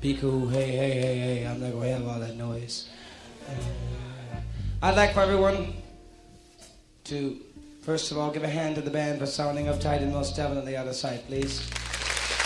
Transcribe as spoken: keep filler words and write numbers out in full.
Be cool, hey, hey, hey, hey, I'm not going to have all that noise. Uh, I'd like for everyone to, first of all, give a hand to the band for sounding uptight and most definitely out of sight, please.